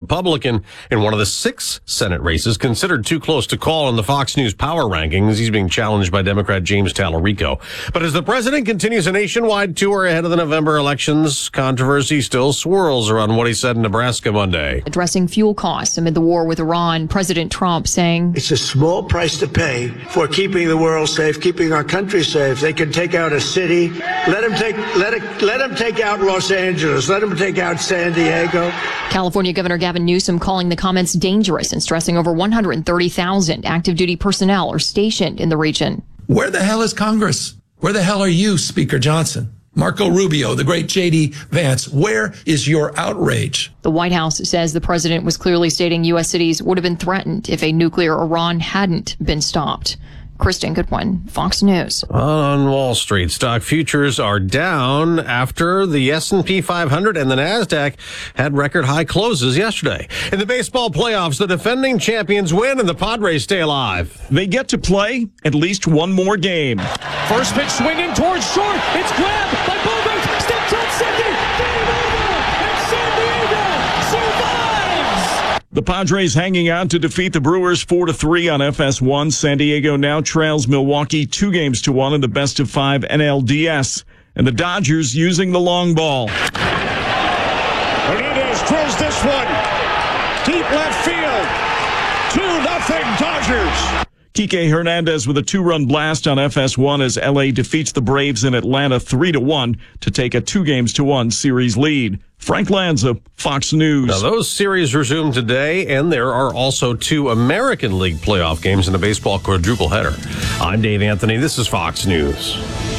Republican in one of the 6 Senate races considered too close to call in the Fox News power rankings. He's being challenged by Democrat James Tallarico. But as the president continues a nationwide tour ahead of the November elections, controversy still swirls around what he said in Nebraska Monday. Addressing fuel costs amid the war with Iran, President Trump saying, "It's a small price to pay for keeping the world safe, keeping our country safe. They can take out a city. Let them take out Los Angeles. Let them take out San Diego." California Governor Gavin Newsom calling the comments dangerous and stressing over 130,000 active duty personnel are stationed in the region. Where the hell is Congress? Where the hell are you, Speaker Johnson? Marco Rubio, the great J.D. Vance, where is your outrage? The White House says the president was clearly stating U.S. cities would have been threatened if a nuclear Iran hadn't been stopped. Kristen Goodwin, Fox News. On Wall Street, stock futures are down after the S&P 500 and the NASDAQ had record high closes yesterday. In the baseball playoffs, the defending champions win and the Padres stay alive. They get to play at least one more game. First pitch swinging towards short. It's grabbed by Bogaerts. Steps on second. Game over. And San Diego survives. The Padres hanging out to defeat the Brewers 4-3 on FS1. San Diego now trails Milwaukee 2-1 in the best-of-5 NLDS. And the Dodgers using the long ball. Hernandez drills this one. Deep left field. 2-0 Dodgers. Kike Hernandez with a 2-run blast on FS1 as LA defeats the Braves in Atlanta 3-1 to take a 2-1 series lead. Frank Lanza, Fox News. Now, those series resume today, and there are also 2 American League playoff games in a baseball quadruple header. I'm Dave Anthony. This is Fox News.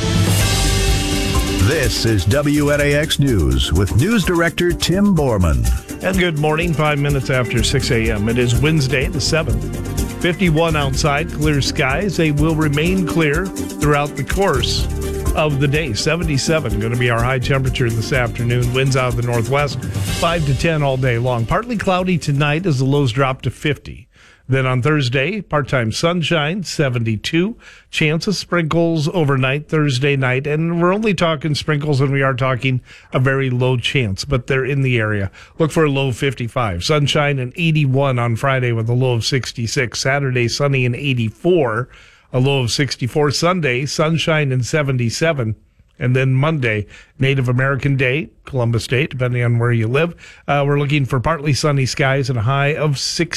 This is WNAX News with News Director Tim Borman. And good morning, 5 minutes after 6 a.m. It is Wednesday, the 7th. 51 outside, clear skies. They will remain clear throughout the course of the day. 77 going to be our high temperature this afternoon. Winds out of the northwest, 5 to 10 all day long. Partly cloudy tonight as the lows drop to 50. Then on Thursday, part-time sunshine, 72. Chance of sprinkles overnight Thursday night. And we're only talking sprinkles and we are talking a very low chance, but they're in the area. Look for a low of 55. Sunshine and 81 on Friday with a low of 66. Saturday, sunny and 84. A low of 64. Sunday, sunshine and 77. And then Monday, Native American Day, Columbus Day, depending on where you live. We're looking for partly sunny skies and a high of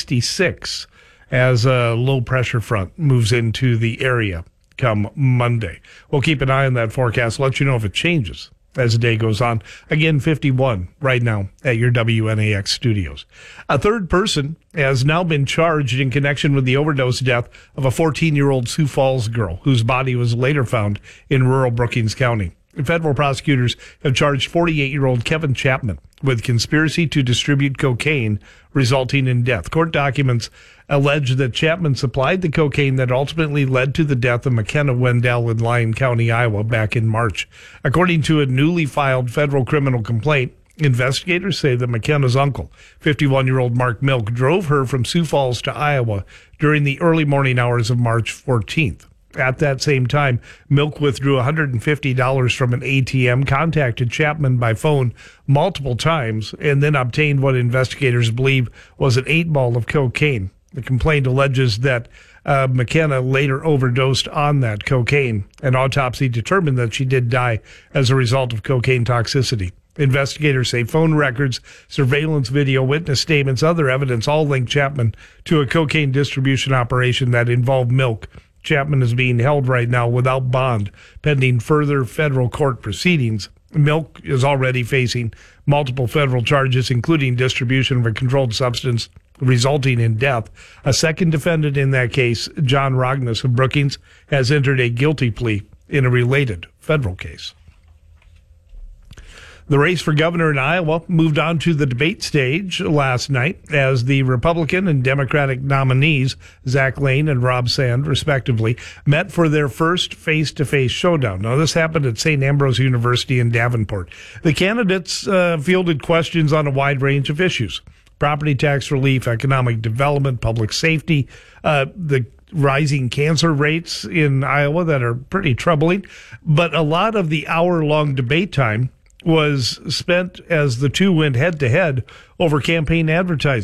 66 as a low pressure front moves into the area come Monday. We'll keep an eye on that forecast, let you know if it changes as the day goes on. Again, 51 right now at your WNAX studios. A third person has now been charged in connection with the overdose death of a 14-year-old Sioux Falls girl whose body was later found in rural Brookings County. Federal prosecutors have charged 48-year-old Kevin Chapman with conspiracy to distribute cocaine resulting in death. Court documents allege that Chapman supplied the cocaine that ultimately led to the death of McKenna Wendell in Lyon County, Iowa, back in March. According to a newly filed federal criminal complaint, investigators say that McKenna's uncle, 51-year-old Mark Milk, drove her from Sioux Falls to Iowa during the early morning hours of March 14th. At that same time, Milk withdrew $150 from an ATM, contacted Chapman by phone multiple times, and then obtained what investigators believe was an 8-ball of cocaine. The complaint alleges that McKenna later overdosed on that cocaine. An autopsy determined that she did die as a result of cocaine toxicity. Investigators say phone records, surveillance video, witness statements, other evidence all link Chapman to a cocaine distribution operation that involved Milk. Chapman is being held right now without bond, pending further federal court proceedings. Milk is already facing multiple federal charges, including distribution of a controlled substance resulting in death. A second defendant in that case, John Rognus of Brookings, has entered a guilty plea in a related federal case. The race for governor in Iowa moved on to the debate stage last night as the Republican and Democratic nominees, Zach Lane and Rob Sand, respectively, met for their first face-to-face showdown. Now, this happened at St. Ambrose University in Davenport. The candidates fielded questions on a wide range of issues: property tax relief, economic development, public safety, the rising cancer rates in Iowa that are pretty troubling. But a lot of the hour-long debate time was spent as the two went head-to-head over campaign advertising.